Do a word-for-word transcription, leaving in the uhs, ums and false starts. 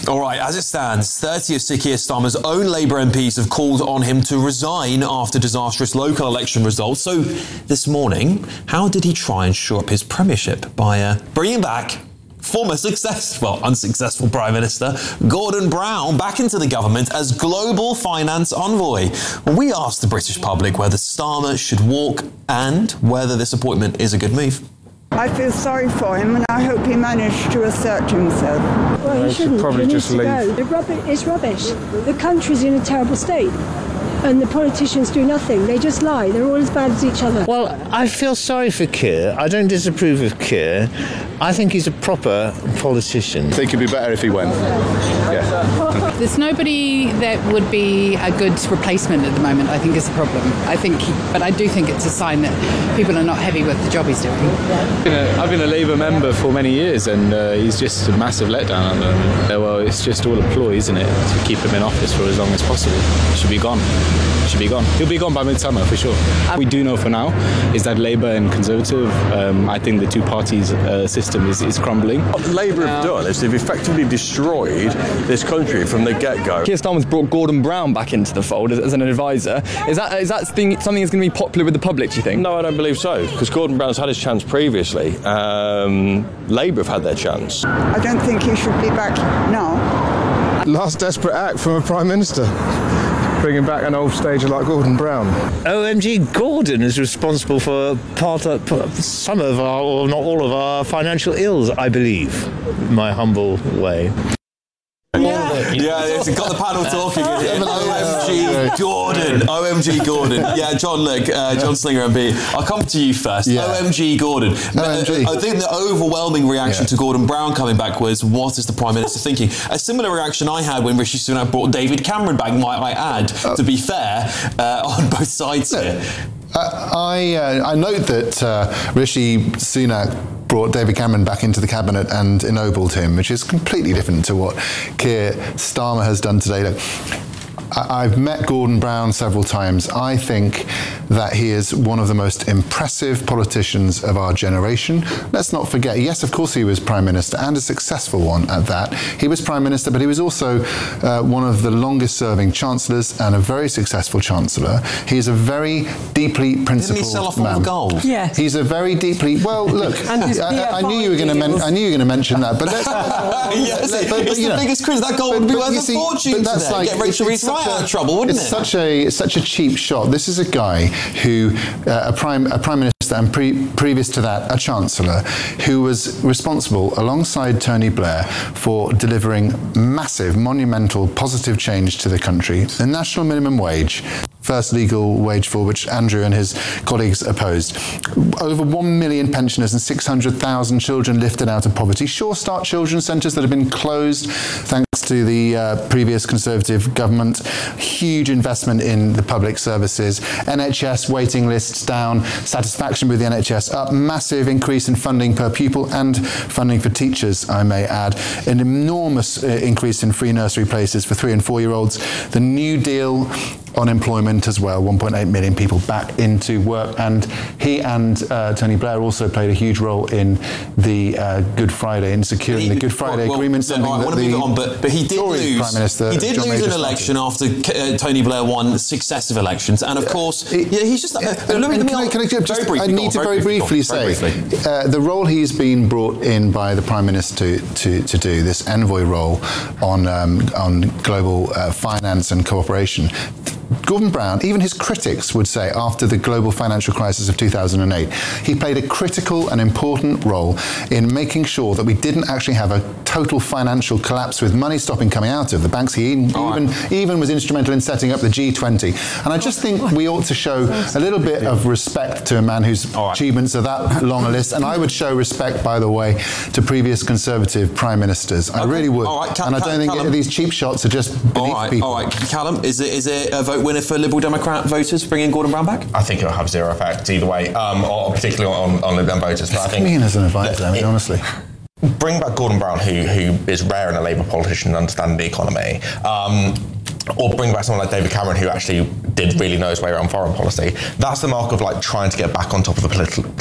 All right, as it stands, thirty of Sir Keir Starmer's own Labour M Ps have called on him to resign after disastrous local election results. So this morning, how did he try and shore up his premiership? By uh, bringing back former successful, well, unsuccessful Prime Minister Gordon Brown back into the government as global finance envoy. Well, we asked the British public whether Starmer should walk and whether this appointment is a good move. I feel sorry for him, and I hope he managed to assert himself. Well, he shouldn't. Probably he just needs to leave. go. The rubbish, it's rubbish. The country's in a terrible state, and the politicians do nothing. They just lie. They're all as bad as each other. Well, I feel sorry for Keir. I don't disapprove of Keir. I think he's a proper politician. I think it'd be better if he went. Yeah. There's nobody that would be a good replacement at the moment, I think is the problem. I think, he, but I do think it's a sign that people are not happy with the job he's doing. I've been a, I've been a Labour member for many years, and uh, he's just a massive letdown at the moment. Uh, well, it's just all a ploy, isn't it, to keep him in office for as long as possible. He should be gone. He should be gone. He'll be gone by midsummer for sure. What we do know for now is that Labour and Conservative, um, I think the two parties uh, system is, is crumbling. What Labour have done is they've effectively destroyed this country from the get-go. Keir Starmer's brought Gordon Brown back into the fold as, as an advisor. Is that is that thing, something that's going to be popular with the public, do you think? No, I don't believe so, because Gordon Brown's had his chance previously. Um, Labour have had their chance. I don't think he should be back now. Last desperate act from a Prime Minister. Bringing back an old stager like Gordon Brown. O M G, Gordon is responsible for part of some of our, or not all of our financial ills, I believe, in my humble way. Yeah, yeah, it's got the panel talking. O M G Gordon. O M G Gordon. Yeah, John, look, uh, John Slinger M P. I'll come to you first. Yeah. O M G Gordon. O M G. I think the overwhelming reaction Yeah. to Gordon Brown coming back was, what is the Prime Minister thinking? A similar reaction I had when Rishi Sunak brought David Cameron back, might I add, to be fair, uh, on both sides here. Uh, I uh, I note that uh, Rishi Sunak brought David Cameron back into the cabinet and ennobled him, which is completely different to what Keir Starmer has done today. Look, I- I've met Gordon Brown several times. I think that he is one of the most impressive politicians of our generation. Let's not forget, yes, of course he was Prime Minister, and a successful one at that. He was Prime Minister, but he was also uh, one of the longest serving Chancellors and a very successful Chancellor. He's a very deeply principled Didn't he sell off all man. the gold? Yes. He's a very deeply, well, look, And his I, I knew B F I you were going to men- deals. I knew you were going to mention that, but let's, Yes, but- but, it's you the know, biggest quiz. That gold would be but worth you a see, fortune but that's today. like, Get Rachel Reeves right out of trouble, wouldn't it's it? Such a such a cheap shot. This is a guy who, uh, a prime a prime minister, and pre- previous to that, a chancellor, who was responsible alongside Tony Blair for delivering massive, monumental, positive change to the country. The national minimum wage. First legal wage for which Andrew and his colleagues opposed. Over one million pensioners and six hundred thousand children lifted out of poverty. Sure Start children's centres that have been closed thanks to the uh, previous Conservative government. Huge investment in the public services. N H S waiting lists down. Satisfaction with the N H S up. Massive increase in funding per pupil and funding for teachers, I may add. An enormous uh, increase in free nursery places for three and four year olds. The New Deal on employment as well, one point eight million people back into work, and he and uh, Tony Blair also played a huge role in the uh, Good Friday, in securing He- the Good Friday well, well, agreement. no, I want to move it on, but, but he did Tory lose. Prime Minister he did John lose Major an election after uh, Tony Blair won successive elections, and of course, It- yeah, he's just. Uh, And- let me- and let me can I, on- can I just, very briefly, I go need on, to very briefly, say very briefly. Uh, the role he's been brought in by the Prime Minister to, to, to do, this envoy role on um, on global uh, finance and cooperation. Gordon Brown, even his critics would say after the global financial crisis of two thousand eight, he played a critical and important role in making sure that we didn't actually have a total financial collapse with money stopping coming out of the banks. He even, right. even was instrumental in setting up the G twenty. And I just think we ought to show a little bit of respect to a man whose All right. achievements are that long a list. And I would show respect, by the way, to previous Conservative Prime Ministers. I Okay. really would. All right. Cal- and I Cal- don't think Callum. these cheap shots are just beneath All right, people. all right, Callum, is it is it a vote winner for Liberal Democrat voters bringing Gordon Brown back? I think it'll have zero effect either way, um, or particularly on, on Lib Dem voters. But I think Me as an advisor, I mean, it- honestly. bring back Gordon Brown, who who is rare in a Labour politician and understands the economy. Um, or bring back someone like David Cameron, who actually did really know his way around foreign policy. That's the mark of like trying to get back on top of the politi-